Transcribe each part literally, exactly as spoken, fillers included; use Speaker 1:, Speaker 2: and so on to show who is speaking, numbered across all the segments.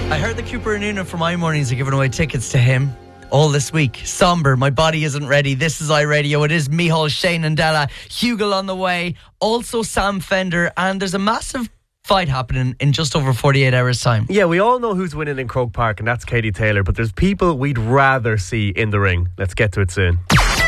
Speaker 1: I heard that Cooper and Una from iMornings are giving away tickets to him all this week. Somber, My Body Isn't Ready. This is iRadio. It is Micheál, Shane and Della. Hugel on the way. Also Sam Fender. And there's a massive fight happening in just over forty-eight hours time.
Speaker 2: Yeah, we all know who's winning in Croke Park, and that's Katie Taylor, but there's people we'd rather see in the ring. Let's get to it soon.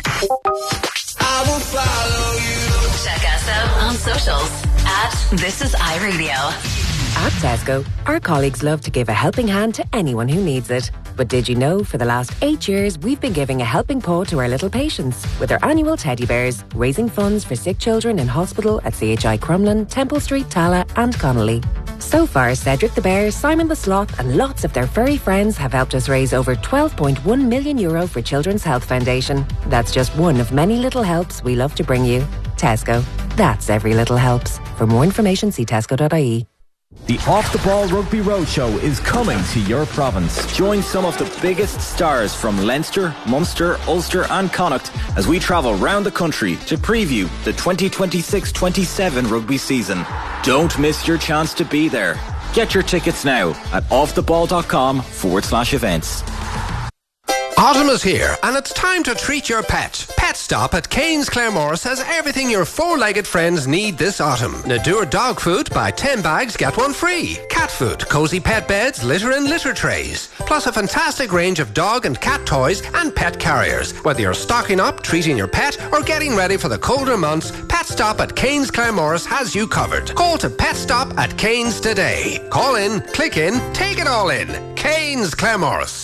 Speaker 3: I will follow you.
Speaker 4: Check us out on socials at This Is iRadio.
Speaker 5: At Tesco, our colleagues love to give a helping hand to anyone who needs it. But did you know for the last eight years we've been giving a helping paw to our little patients with our annual teddy bears, raising funds for sick children in hospital at C H I Crumlin, Temple Street, Tala and Connolly. So far, Cedric the Bear, Simon the Sloth and lots of their furry friends have helped us raise over twelve point one million euro for Children's Health Foundation. That's just one of many little helps we love to bring you. Tesco. That's every little helps. For more information, see tesco dot I E.
Speaker 6: The Off the Ball Rugby Roadshow is coming to your province. Join some of the biggest stars from Leinster, Munster, Ulster and Connacht as we travel round the country to preview the twenty twenty-six twenty-seven rugby season. Don't miss your chance to be there. Get your tickets now at offtheball.com forward slash events.
Speaker 7: Autumn is here and it's time to treat your pet. Pet Stop at Cairns Claremorris has everything your four-legged friends need this autumn. Nadur dog food, buy ten bags, get one free. Cat food, cosy pet beds, litter and litter trays. Plus a fantastic range of dog and cat toys and pet carriers. Whether you're stocking up, treating your pet or getting ready for the colder months, Pet Stop at Cairns Claremorris has you covered. Call to Pet Stop at Cairns today. Call in, click in, take it all in. Cairns Claremorris.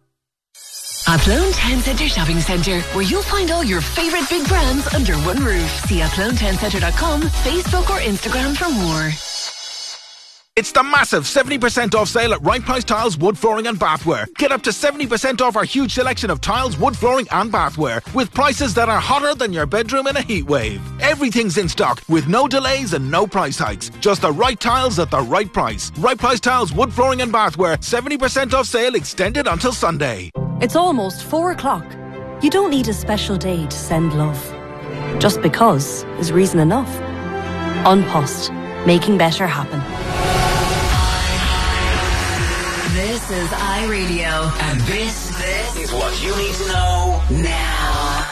Speaker 4: Athlone Town Centre Shopping Centre, where you'll find all your favourite big brands under one roof. See athlone town centre dot com, Facebook or Instagram for more.
Speaker 8: It's the massive seventy percent off sale at Right Price Tiles, Wood Flooring and Bathware. Get up to seventy percent off our huge selection of tiles, wood flooring and bathware with prices that are hotter than your bedroom in a heat wave. Everything's in stock with no delays and no price hikes. Just the right tiles at the right price. Right Price Tiles, Wood Flooring and Bathware. seventy percent off sale extended until Sunday.
Speaker 9: It's almost four o'clock. You don't need a special day to send love. Just because is reason enough. An Post, making better happen.
Speaker 4: This is iRadio. And this, this is what you need to know now.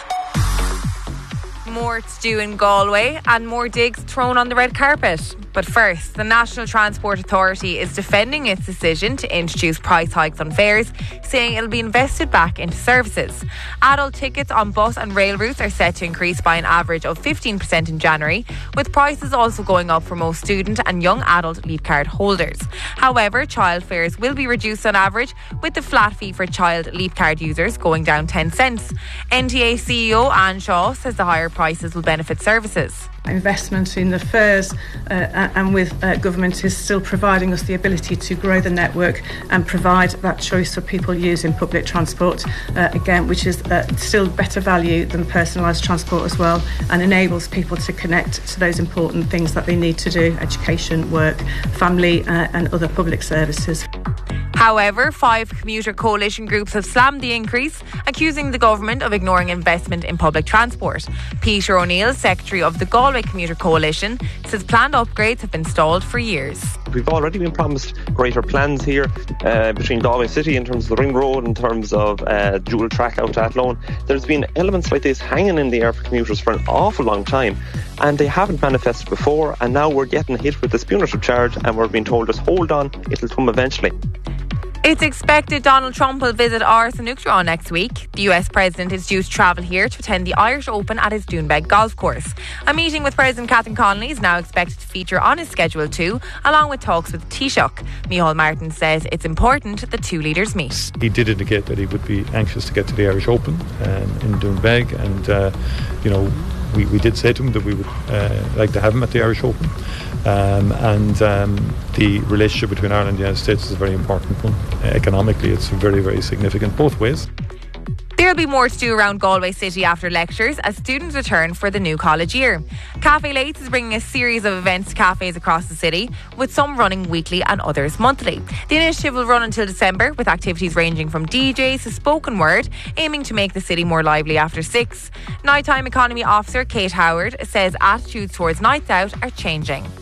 Speaker 10: More to do in Galway and more digs thrown on the red carpet. But first, the National Transport Authority is defending its decision to introduce price hikes on fares, saying it'll be invested back into services. Adult tickets on bus and rail routes are set to increase by an average of fifteen percent in January, with prices also going up for most student and young adult leave card holders. However, child fares will be reduced on average, with the flat fee for child leave card users going down ten cents. N T A C E O Anne Shaw says the higher prices will benefit services.
Speaker 11: Investment in the fares uh, and with uh, government is still providing us the ability to grow the network and provide that choice for people using public transport, uh, again, which is uh, still better value than personalised transport as well, and enables people to connect to those important things that they need to do: education, work, family uh, and other public services.
Speaker 10: However, five commuter coalition groups have slammed the increase, accusing the government of ignoring investment in public transport. Peter O'Neill, Secretary of the Galway Commuter Coalition, says planned upgrades have been stalled for years.
Speaker 12: We've already been promised greater plans here uh, between Galway City in terms of the ring road, in terms of uh, dual track out to Athlone. There's been elements like this hanging in the air for commuters for an awful long time, and they haven't manifested before, and now we're getting hit with this punitive charge and we're being told just hold on, it'll come eventually.
Speaker 10: It's expected Donald Trump will visit Áras an Uachtaráin next week. The U S President is due to travel here to attend the Irish Open at his Doonbeg golf course. A meeting with President Catherine Connolly is now expected to feature on his schedule too, along with talks with Taoiseach. Micheál Martin says it's important the two leaders meet.
Speaker 13: He did indicate that he would be anxious to get to the Irish Open um, in Doonbeg, and uh, you know, we, we did say to him that we would uh, like to have him at the Irish Open. Um, and um, the relationship between Ireland and the United States is a very important one. Uh, economically, it's very, very significant both ways.
Speaker 10: There'll be more to do around Galway City after lectures as students return for the new college year. Cafe Lates is bringing a series of events to cafes across the city, with some running weekly and others monthly. The initiative will run until December, with activities ranging from D Js to spoken word, aiming to make the city more lively after six. Nighttime Economy Officer Kate Howard says attitudes towards nights out are changing.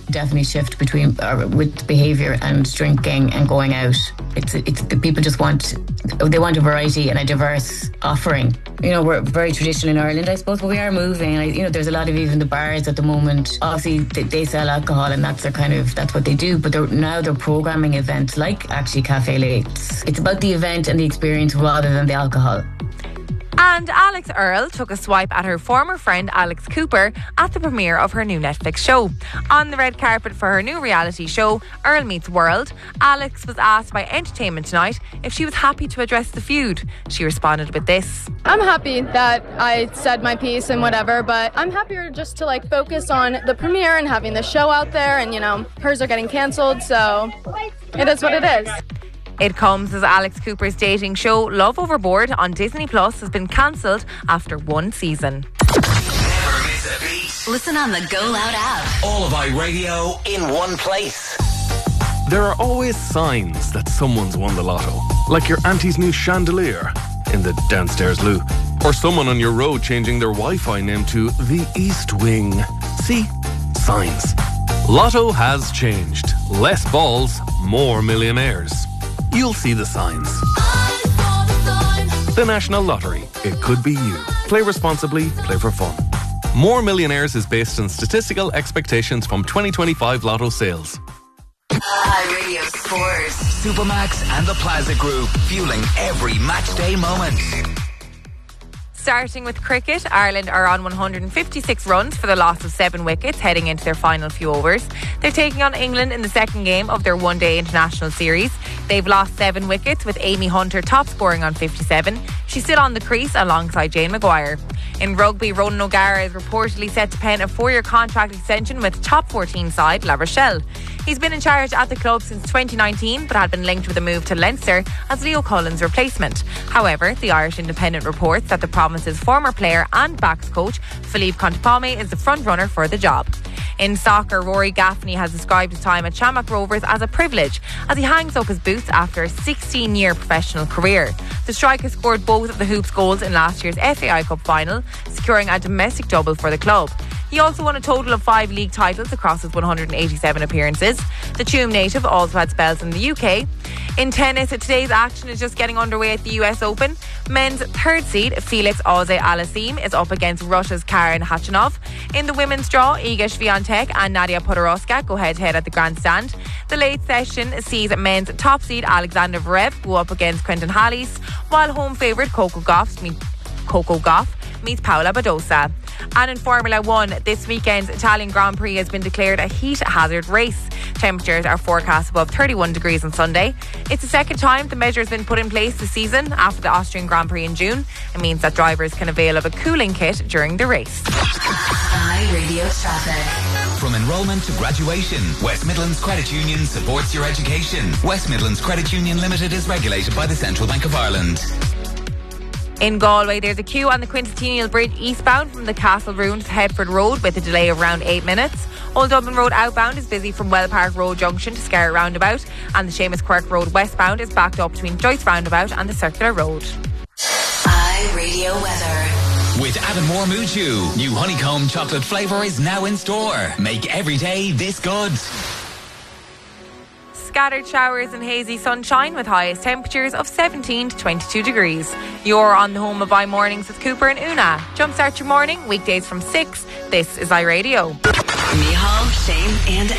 Speaker 14: definitely shift between uh, with behaviour and drinking and going out. It's it's the people just want they want a variety and a diverse offering. You know, we're very traditional in Ireland, I suppose, but we are moving. I, you know, there's a lot of even the bars at the moment. Obviously, they, they sell alcohol, and that's their kind of that's what they do. But they're, now they're programming events like actually Cafe Late. It's, it's about the event and the experience rather than the alcohol.
Speaker 10: And Alex Earle took a swipe at her former friend Alex Cooper at the premiere of her new Netflix show. On the red carpet for her new reality show, Earle Meets World, Alex was asked by Entertainment Tonight if she was happy to address the feud. She responded with this.
Speaker 15: I'm happy that I said my piece and whatever, but I'm happier just to like focus on the premiere and having the show out there, and you know, hers are getting cancelled, so it is what it is.
Speaker 10: It comes as Alex Cooper's dating show Love Overboard on Disney Plus has been cancelled after one season.
Speaker 3: Never miss a beat.
Speaker 4: Listen on the Go Loud app.
Speaker 3: All of iRadio in one place.
Speaker 16: There are always signs that someone's won the lotto. Like your auntie's new chandelier in the downstairs loo. Or someone on your road changing their Wi-Fi name to the East Wing. See? Signs. Lotto has changed. Less balls, more millionaires. You'll see the signs. The National Lottery. It could be you. Play responsibly, play for fun. More Millionaires is based on statistical expectations from twenty twenty-five Lotto sales.
Speaker 4: iRadio Sport.
Speaker 3: Supermax and the Plaza Group, fueling every match day moment.
Speaker 10: Starting with cricket, Ireland are on one hundred fifty-six runs for the loss of seven wickets heading into their final few overs. They're taking on England in the second game of their one-day international series. They've lost seven wickets, with Amy Hunter top scoring on fifty-seven. She's still on the crease alongside Jane Maguire. In rugby, Ronan O'Gara is reportedly set to pen a four-year contract extension with top fourteen side La Rochelle. He's been in charge at the club since twenty nineteen, but had been linked with a move to Leinster as Leo Cullen's replacement. However, the Irish Independent reports that the province's former player and backs coach, Philippe Contepalme, is the front-runner for the job. In soccer, Rory Gaffney has described his time at Shamrock Rovers as a privilege as he hangs up his boots after a sixteen-year professional career. The striker scored both of the Hoops goals in last year's F A I Cup final, securing a domestic double for the club. He also won a total of five league titles across his one hundred eighty-seven appearances. The Tuam native also had spells in the U K. In tennis, today's action is just getting underway at the U S Open. Men's third seed, Felix Auger-Aliassime, is up against Russia's Karen Khachanov. In the women's draw, Iga Swiatek and Nadia Podoroska go head-to-head at the grandstand. The late session sees men's top seed Alexander Zverev go up against Quentin Halys, while home favourite Coco Gauff meets Coco Gauff meets Paula Badosa. And in Formula One, this weekend's Italian Grand Prix has been declared a heat hazard race. Temperatures are forecast above thirty-one degrees on Sunday. It's the second time the measure has been put in place this season after the Austrian Grand Prix in June. It means that drivers can avail of a cooling kit during the race.
Speaker 4: iRadio traffic.
Speaker 3: From enrolment to graduation, West Midlands Credit Union supports your education. West Midlands Credit Union Limited is regulated by the Central Bank of Ireland.
Speaker 10: In Galway, there's a queue on the Quincentennial Bridge eastbound from the Castle Ruin to Headford Road with a delay of around eight minutes. Old Dublin Road outbound is busy from Well Park Road Junction to Scarrett Roundabout, and the Seamus Quirk Road westbound is backed up between Joyce Roundabout and the Circular Road.
Speaker 4: iRadio weather.
Speaker 3: With Avonmore Mood Chew, new honeycomb chocolate flavour is now in store. Make every day this good.
Speaker 10: Scattered showers and hazy sunshine with highest temperatures of seventeen to twenty-two degrees. You're on the home of iMornings with Cooper and Una. Jumpstart your morning, weekdays from six. This is iRadio.
Speaker 4: Micheál, Shane and